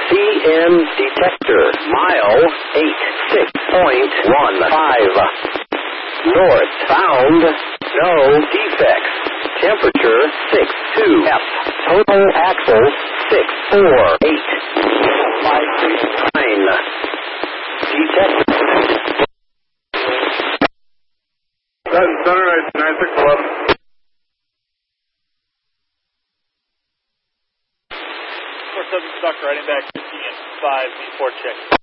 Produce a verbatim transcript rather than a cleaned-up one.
C N detector, mile eight six point one five. Northbound, no defects. Temperature six two F. Total axles six four eight. five three nine. Detector. That's Sunrise nine six eleven. four seven stock riding back fifteen five before check.